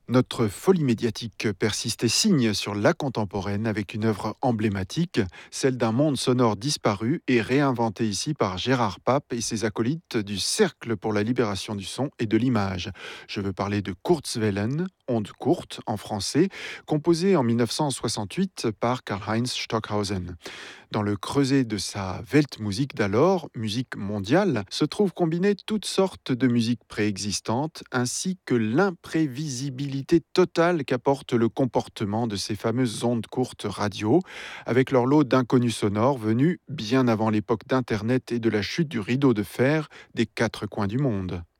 Notre folie médiatique persiste et signe sur la contemporaine avec une œuvre emblématique, celle d'un monde sonore disparu et réinventé ici par Gérard Pape et ses acolytes du Cercle pour la libération du son et de l'image. Je veux parler de Kurzwellen, ondes courtes en français, composé en 1968 par Karl-Heinz Stockhausen. Dans le creuset de sa Weltmusik d'alors, musique mondiale, se trouvent combinées toutes sortes de musiques préexistantes ainsi que l'imprévisibilité totale qu'apporte le comportement de ces fameuses ondes courtes radio, avec leur lot d'inconnus sonores venus bien avant l'époque d'Internet et de la chute du rideau de fer des quatre coins du monde.